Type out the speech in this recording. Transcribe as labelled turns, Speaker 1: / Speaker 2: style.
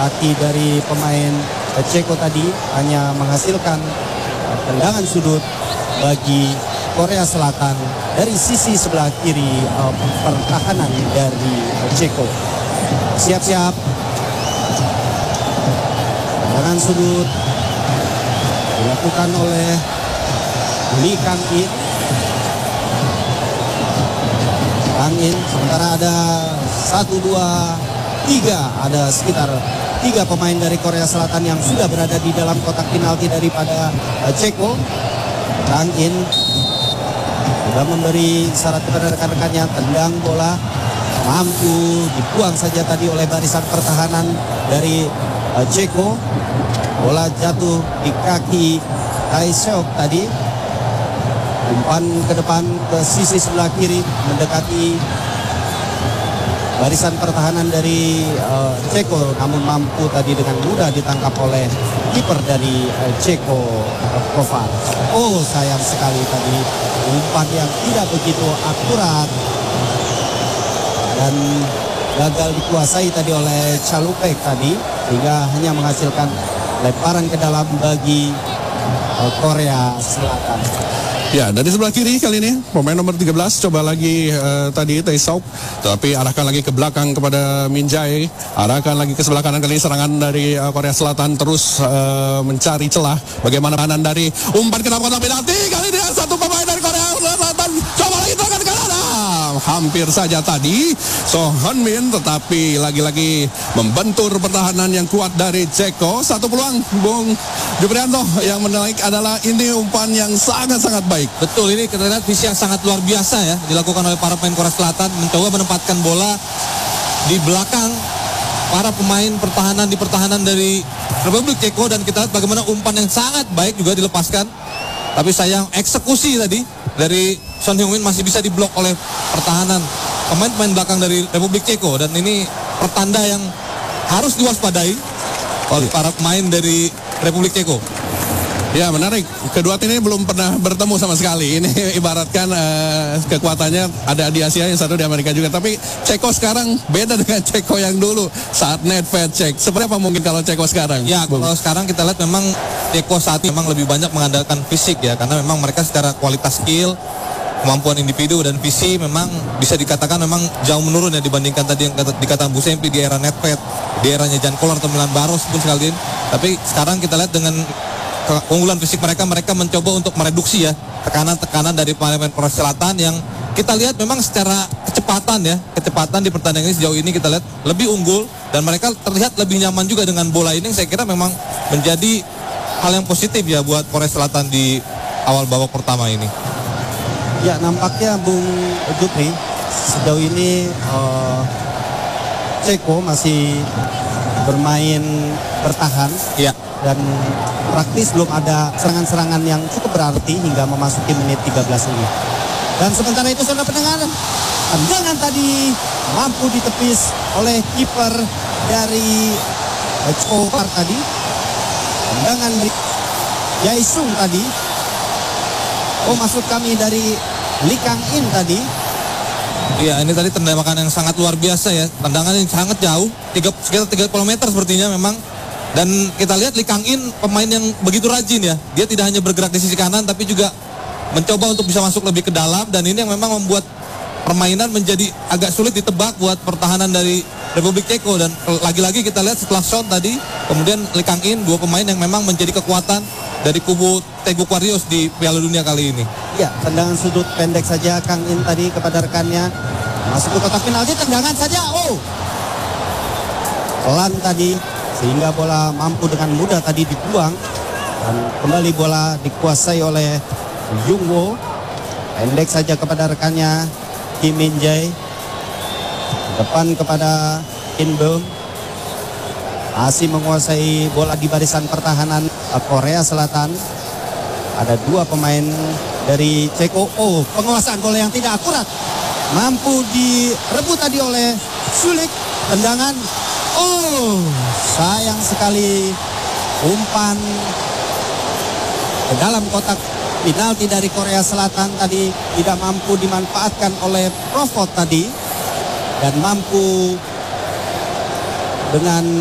Speaker 1: kaki dari pemain Ceko tadi hanya menghasilkan tendangan sudut bagi Korea Selatan dari sisi sebelah kiri pertahanan dari Ceko. Siap-siap. Tendangan sudut dilakukan oleh Lee Kang-in. Kang-in, sementara ada 1, 2, 3. Ada sekitar 3 pemain dari Korea Selatan yang sudah berada di dalam kotak penalti daripada Ceko. Kang-in sudah memberi syarat kepada rekan-rekannya, tendang bola mampu dibuang saja tadi oleh barisan pertahanan dari Ceko. Bola jatuh di kaki Tae-seok tadi. Umpan ke depan ke sisi sebelah kiri mendekati barisan pertahanan dari Ceko, namun mampu tadi dengan mudah ditangkap oleh kiper dari Ceko, Kovac. Oh, sayang sekali tadi umpan yang tidak begitu akurat dan gagal dikuasai tadi oleh Calupek tadi, sehingga hanya menghasilkan lemparan ke dalam bagi Korea Selatan.
Speaker 2: Ya, dari sebelah kiri kali ini pemain nomor 13 coba lagi tadi Tae-seok, tapi arahkan lagi ke belakang kepada Min Jae, arahkan lagi ke sebelah kanan. Kali ini serangan dari Korea Selatan terus mencari celah. Bagaimana kanan dari umpan ke dalam kotak penalti, kali ini satu pemain dari Korea Selatan coba lagi tekan ke kanan. Hampir saja tadi So Heung-min, tetapi lagi-lagi membentur pertahanan yang kuat dari Ceko. Satu peluang Bung Juprianto yang menarik adalah ini umpan yang sangat-sangat baik.
Speaker 3: Betul, ini kita lihat visi yang sangat luar biasa ya dilakukan oleh para pemain Korea Selatan, mencoba menempatkan bola di belakang para pemain pertahanan dari Republik Ceko, dan kita lihat bagaimana umpan yang sangat baik juga dilepaskan. Tapi sayang eksekusi tadi dari Son Heung-min masih bisa diblok oleh pertahanan pemain-pemain belakang dari Republik Ceko, dan ini pertanda yang harus diwaspadai oleh para pemain dari Republik Ceko.
Speaker 2: Ya, menarik. Kedua tim ini belum pernah bertemu sama sekali. Ini ibaratkan kekuatannya ada di Asia, yang satu di Amerika juga. Tapi Ceko sekarang beda dengan Ceko yang dulu saat Nedved cek. Seperti apa mungkin kalau Ceko sekarang?
Speaker 3: Ya, kalau sekarang kita lihat memang Ceko saat ini memang lebih banyak mengandalkan fisik ya, karena memang mereka secara kualitas skill, kemampuan individu dan visi memang bisa dikatakan memang jauh menurun ya dibandingkan tadi yang dikatakan Bu Sempi di era Nedved, di eranya Jan Koller atau Milan Baros pun sekalian. Tapi sekarang kita lihat dengan keunggulan fisik mereka mencoba untuk mereduksi ya tekanan dari pemain Korea Selatan yang kita lihat memang secara kecepatan di pertandingan ini sejauh ini kita lihat lebih unggul, dan mereka terlihat lebih nyaman juga dengan bola ini. Saya kira memang menjadi hal yang positif ya buat Korea Selatan di awal babak pertama ini.
Speaker 1: Ya, nampaknya Bung Jupri sejauh ini Ceko masih bermain bertahan.
Speaker 3: Ya.
Speaker 1: Dan praktis belum ada serangan-serangan yang cukup berarti hingga memasuki menit 13 ini. Dan sementara itu saudara pendengar, tendangan tadi mampu ditepis oleh kiper dari Ceko tadi. Tendangan dari Jae-sung tadi. Oh, maksud kami dari Lee Kang-in tadi.
Speaker 3: Iya, ini tadi tendangan yang sangat luar biasa ya. Tendangan yang sangat jauh, sekitar 30 meter sepertinya memang. Dan kita lihat Lee Kang-in pemain yang begitu rajin ya. Dia tidak hanya bergerak di sisi kanan tapi juga mencoba untuk bisa masuk lebih ke dalam, dan ini yang memang membuat permainan menjadi agak sulit ditebak buat pertahanan dari Republik Ceko. Dan lagi-lagi kita lihat setelah Son tadi, kemudian Lee Kang-in, dua pemain yang memang menjadi kekuatan dari kubu Taeguk Warriors di Piala Dunia kali ini.
Speaker 1: Ya, tendangan sudut pendek saja Kang-in tadi kepada rekannya. Masuk ke kotak penalti, tendangan saja. Oh, pelan tadi sehingga bola mampu dengan mudah tadi dibuang, dan kembali bola dikuasai oleh Jungwo. Pendek saja kepada rekannya Kim Min Jae. Depan kepada Kim Beom. Masih menguasai bola di barisan pertahanan Korea Selatan. Ada dua pemain dari Ceko. Oh, penguasaan bola yang tidak akurat. Mampu direbut tadi oleh Sulik. Tendangan. Oh, sayang sekali umpan ke dalam kotak penalti dari Korea Selatan tadi tidak mampu dimanfaatkan oleh Provot tadi, dan mampu dengan